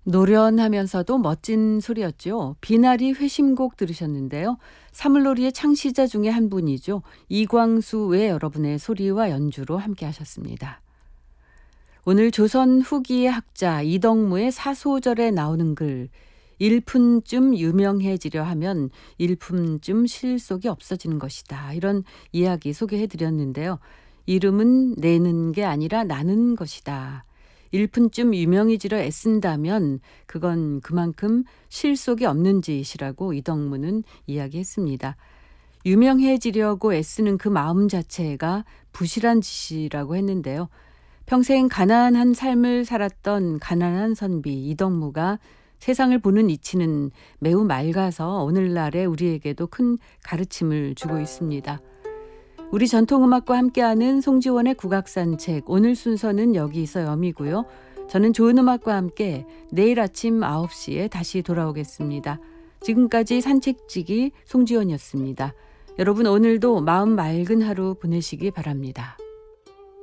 노련하면서도 멋진 소리였죠. 비나리 회심곡 들으셨는데요. 사물놀이의 창시자 중에 한 분이죠. 이광수 외 여러분의 소리와 연주로 함께 하셨습니다. 오늘 조선 후기의 학자 이덕무의 사소절에 나오는 글, 일푼쯤 유명해지려 하면 일품쯤 실속이 없어지는 것이다. 이런 이야기 소개해드렸는데요. 이름은 내는 게 아니라 나는 것이다. 일푼쯤 유명해지려 애쓴다면 그건 그만큼 실속이 없는 짓이라고 이덕무는 이야기했습니다. 유명해지려고 애쓰는 그 마음 자체가 부실한 짓이라고 했는데요. 평생 가난한 삶을 살았던 가난한 선비 이덕무가 세상을 보는 이치는 매우 맑아서 오늘날의 우리에게도 큰 가르침을 주고 있습니다. 우리 전통음악과 함께하는 송지원의 국악산책, 오늘 순서는 여기서 여미고요. 저는 좋은 음악과 함께 내일 아침 9시에 다시 돌아오겠습니다. 지금까지 산책지기 송지원이었습니다. 여러분 오늘도 마음 맑은 하루 보내시기 바랍니다.